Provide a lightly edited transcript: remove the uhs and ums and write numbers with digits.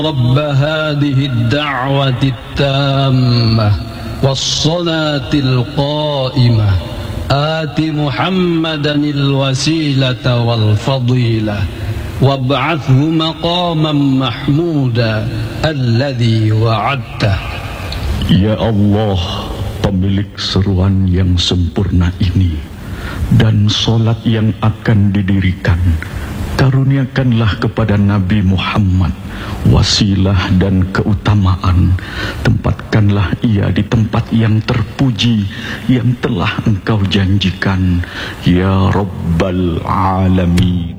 رب هذه الدعوة التامة والصلاة القائمة آت محمدا الوسيلة والفضيلة وابعثه مقاما محمودا الذي وعدته. Ya Allah, pemilik seruan yang sempurna ini dan solat yang akan didirikan, karuniakanlah kepada Nabi Muhammad wasilah dan keutamaan. Tempatkanlah ia di tempat yang terpuji yang telah Engkau janjikan, ya Rabbal Alamin.